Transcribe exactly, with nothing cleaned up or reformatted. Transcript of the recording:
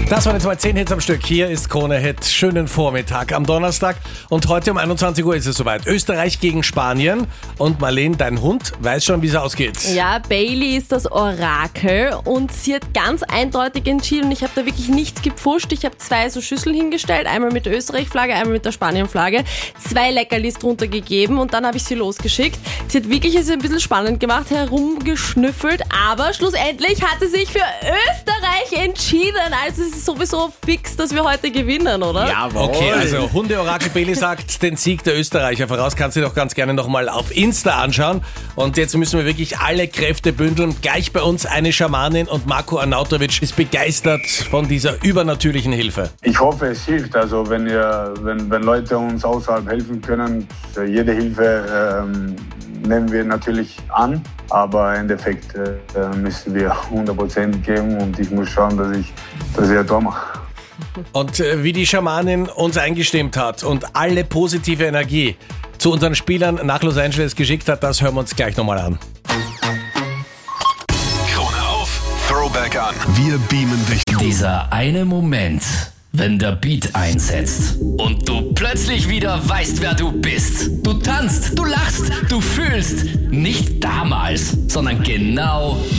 Das waren jetzt mal zehn Hits am Stück. Hier ist Krone Hit. Schönen Vormittag am Donnerstag. Und heute um einundzwanzig Uhr ist es soweit. Österreich gegen Spanien. Und Marlene, dein Hund, weiß schon, wie es ausgeht. Ja, Bailey ist das Orakel und sie hat ganz eindeutig entschieden. Und ich habe da wirklich nichts gepfuscht. Ich habe zwei so Schüsseln hingestellt. Einmal mit der Österreich-Flagge, einmal mit der Spanien-Flagge. Zwei Leckerlis drunter gegeben und dann habe ich sie losgeschickt. Sie hat wirklich es ein bisschen spannend gemacht, herumgeschnüffelt. Aber schlussendlich hat sie sich für Österreich entschieden. Also es ist sowieso fix, dass wir heute gewinnen, oder? Jawohl. Okay, also Hunde-Orakel Bailey sagt den Sieg der Österreicher voraus. Kannst du dir doch ganz gerne nochmal auf Insta anschauen. Und jetzt müssen wir wirklich alle Kräfte bündeln. Gleich bei uns eine Schamanin und Marko Arnautovic ist begeistert von dieser übernatürlichen Hilfe. Ich hoffe, es hilft. Also wenn, ihr, wenn, wenn Leute uns außerhalb helfen können, jede Hilfe ähm, nehmen wir natürlich an. Aber im Endeffekt äh, müssen wir hundert Prozent geben und ich muss schauen, dass ich, dass ich ein Tor mache. Und äh, wie die Schamanin uns eingestimmt hat und alle positive Energie zu unseren Spielern nach Los Angeles geschickt hat, das hören wir uns gleich nochmal an. Krone auf, Throwback an. Wir beamen dich. Dieser eine Moment, wenn der Beat einsetzt und du plötzlich wieder weißt, wer du bist. Du tanzt, du lachst, du fühlst. Nicht damals, sondern genau